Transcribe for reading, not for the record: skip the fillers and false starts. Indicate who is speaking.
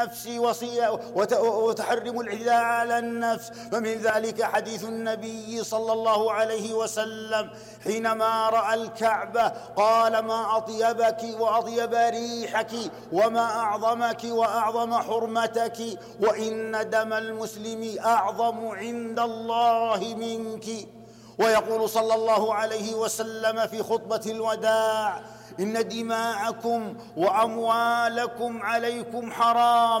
Speaker 1: النفس وتحرم الاعتداء على النفس. فمن ذلك حديث النبي صلى الله عليه وسلم حينما رأى الكعبة قال: ما أطيبك وأطيب ريحك، وما أعظمك وأعظم حرمتك، وإن دم المسلم أعظم عند الله منك. ويقول صلى الله عليه وسلم في خطبة الوداع: إن دماءكم وأموالكم عليكم حرام